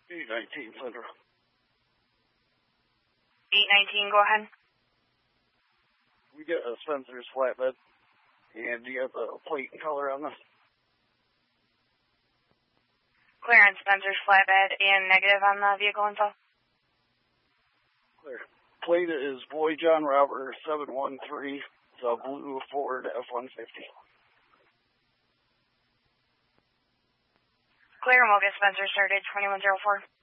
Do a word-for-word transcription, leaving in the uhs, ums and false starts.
eight nineteen, Central. eight nineteen, go ahead. We get a Spencer's flatbed. And do you have the plate and color on this? Clear on Spencer's flatbed and negative on the vehicle info. Clear. Plate is Boy John Robert seven one three. It's a blue Ford F one fifty. Clear, and we'll get Spencer started twenty-one oh four.